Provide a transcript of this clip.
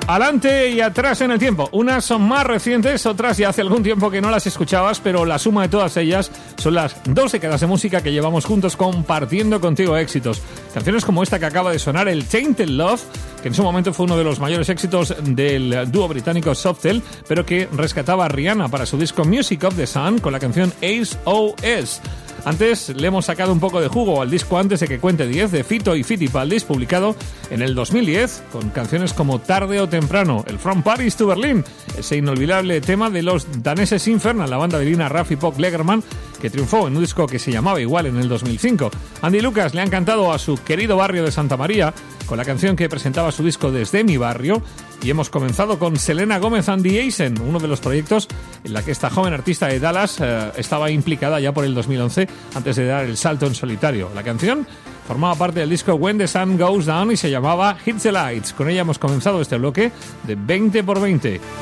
Adelante y atrás en el tiempo. Unas son más recientes, otras ya hace algún tiempo que no las escuchabas, pero la suma de todas ellas son las 2 décadas de música que llevamos juntos compartiendo contigo éxitos. Canciones como esta que acaba de sonar, el Tainted Love, que en su momento fue uno de los mayores éxitos del dúo británico Softel, pero que rescataba a Rihanna para su disco Music of the Sun con la canción SOS. Antes le hemos sacado un poco de jugo al disco Antes de que cuente 10 de Fito y Fitipaldis, publicado en el 2010, con canciones como Tarde o Temprano, el From Paris to Berlin, ese inolvidable tema de los daneses Infernal, la banda de Lina Raff y Pop Legerman, que triunfó en un disco que se llamaba igual en el 2005. Andy Lucas le han cantado a su querido barrio de Santa María, con la canción que presentaba su disco Desde mi barrio, y hemos comenzado con Selena Gomez and the Asen, uno de los proyectos en la que esta joven artista de Dallas estaba implicada ya por el 2011, antes de dar el salto en solitario. La canción formaba parte del disco When the Sun Goes Down y se llamaba Hit the Lights. Con ella hemos comenzado este bloque de 20 por 20.